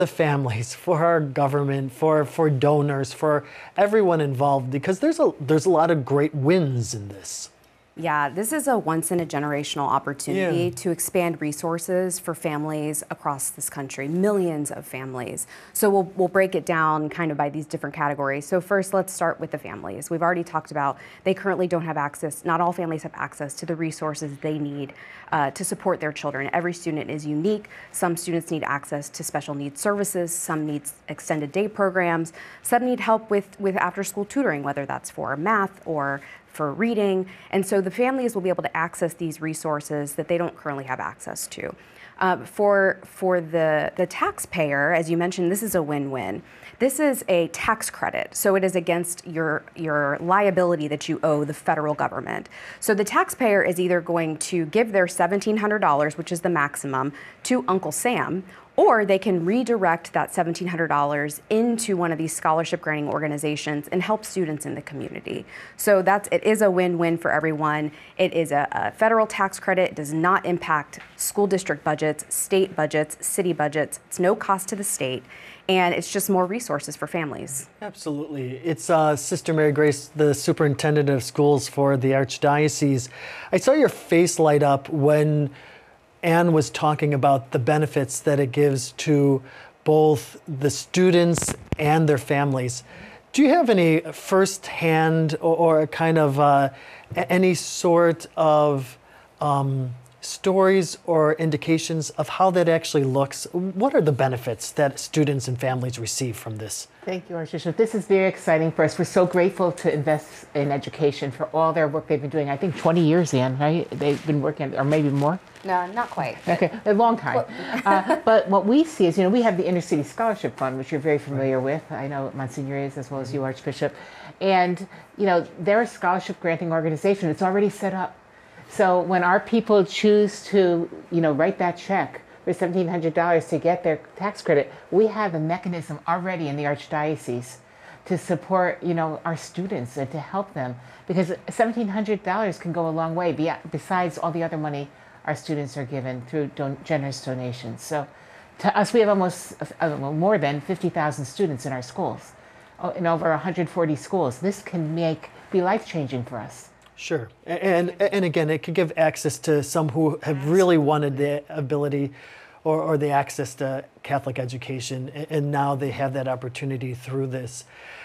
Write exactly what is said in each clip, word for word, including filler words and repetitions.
the families, for our government, for for donors, for everyone involved, because there's a there's a lot of great wins in this. Yeah, this is a once in a generational opportunity Yeah. to expand resources for families across this country, millions of families. So we'll, we'll break it down kind of by these different categories. So first, let's start with the families. We've already talked about they currently don't have access, not all families have access to the resources they need uh, to support their children. Every student is unique. Some students need access to special needs services, some need extended day programs, some need help with, with after school tutoring, whether that's for math or for reading. And so the families will be able to access these resources that they don't currently have access to. Uh, for for the, the taxpayer, as you mentioned, this is a win-win. This is a tax credit, so it is against your, your liability that you owe the federal government. So the taxpayer is either going to give their seventeen hundred dollars, which is the maximum, to Uncle Sam, or they can redirect that seventeen hundred dollars into one of these scholarship granting organizations and help students in the community. So that's, it is a win-win for everyone. It is a, a federal tax credit. It does not impact school district budgets, state budgets, city budgets. It's no cost to the state, and it's just more resources for families. Absolutely. It's uh, Sister Mary Grace, the superintendent of schools for the Archdiocese. I saw your face light up when Anne was talking about the benefits that it gives to both the students and their families. Do you have any firsthand or, or kind of uh, any sort of um, stories or indications of how that actually looks? What are the benefits that students and families receive from this? Thank you, Archbishop. This is very exciting for us. We're so grateful to invest in education for all their work they've been doing. I think twenty years, Ann, right? They've been working, or maybe more? No, not quite. Okay, a long time. uh, but what we see is, you know, we have the Inner City Scholarship Fund, which you're very familiar with. I know Monsignor is, as well as you, Archbishop. And, you know, they're a scholarship granting organization. It's already set up. So when our people choose to, you know, write that check for seventeen hundred dollars to get their tax credit, we have a mechanism already in the Archdiocese to support, you know, our students and to help them, because seventeen hundred dollars can go a long way besides all the other money our students are given through don generous donations. So to us, we have almost uh, well, more than fifty thousand students in our schools, in over one hundred forty schools. This can make be life-changing for us. Sure. And, and again, it could give access to some who have really wanted the ability or, or the access to Catholic education, and now they have that opportunity through this.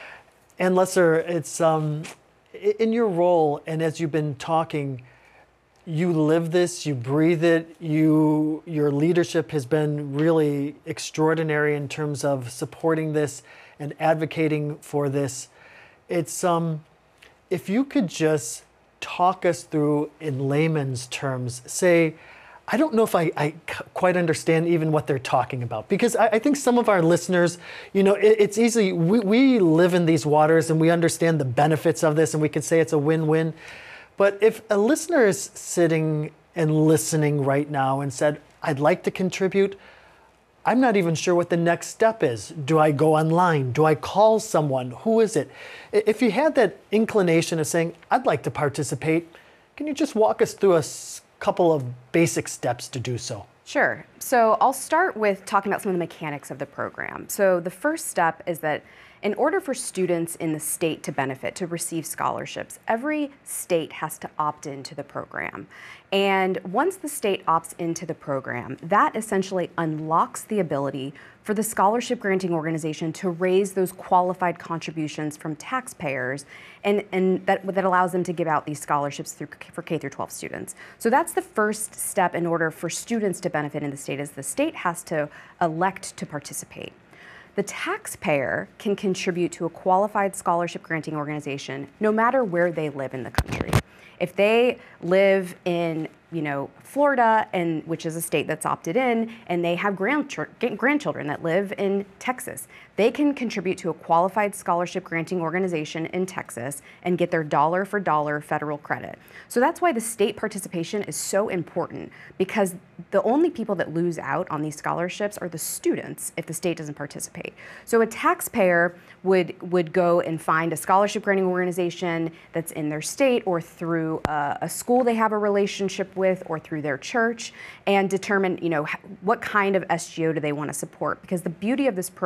And Lesser, it's um, in your role, and as you've been talking, you live this, you breathe it, you, your leadership has been really extraordinary in terms of supporting this and advocating for this. It's, um, if you could just talk us through in layman's terms, say, I don't know if I, I quite understand even what they're talking about, because I, I think some of our listeners, you know, it, it's easy, we, we live in these waters and we understand the benefits of this and we could say it's a win-win. But if a listener is sitting and listening right now and said, I'd like to contribute, I'm not even sure what the next step is. Do I go online? Do I call someone? Who is it? If you had that inclination of saying, I'd like to participate, can you just walk us through a couple of basic steps to do so? Sure. So I'll start with talking about some of the mechanics of the program. So the first step is that in order for students in the state to benefit, to receive scholarships, every state has to opt into the program. And once the state opts into the program, that essentially unlocks the ability for the scholarship granting organization to raise those qualified contributions from taxpayers, and, and that, that allows them to give out these scholarships through, for K through twelve students. So that's the first step in order for students to benefit in the state, is the state has to elect to participate. The taxpayer can contribute to a qualified scholarship granting organization no matter where they live in the country. If they live in, you know, Florida, and which is a state that's opted in, and they have grandch grandchildren that live in Texas, they can contribute to a qualified scholarship granting organization in Texas and get their dollar for dollar federal credit. So that's why the state participation is so important, because the only people that lose out on these scholarships are the students if the state doesn't participate. So a taxpayer would, would go and find a scholarship granting organization that's in their state or through a, a school they have a relationship with, with or through their church, and determine, you know, what kind of S G O do they want to support. Because the beauty of this program